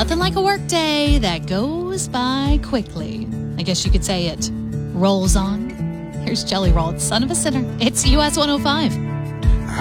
Nothing like a work day that goes by quickly. I guess you could say it rolls on. Here's Jelly Roll, Son of a Sinner. It's US 105.